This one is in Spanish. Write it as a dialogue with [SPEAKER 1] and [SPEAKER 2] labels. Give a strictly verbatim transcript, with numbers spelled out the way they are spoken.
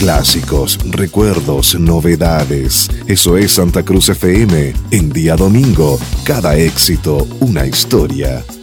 [SPEAKER 1] Clásicos, recuerdos, novedades. Eso es Santa Cruz F M. En día domingo, cada éxito, una historia.